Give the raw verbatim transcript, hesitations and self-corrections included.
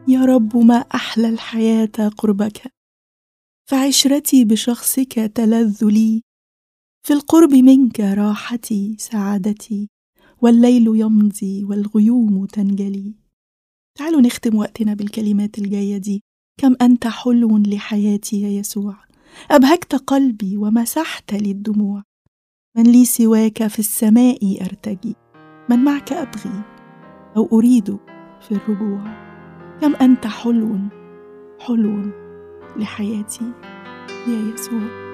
يا رب ما أحلى الحياة قربك، فعشرتي بشخصك تلذ لي، في القرب منك راحتي سعادتي، والليل يمضي والغيوم تنجلي. تعالوا نختم وقتنا بالكلمات الجاية دي. كم أنت حلو لحياتي يا يسوع، أبهجت قلبي ومسحت لي الدموع، من لي سواك في السماء أرتجي، من معك أبغي أو أريد في الرجوع. كم أنت حلو حلو لحياتي يا يسوع.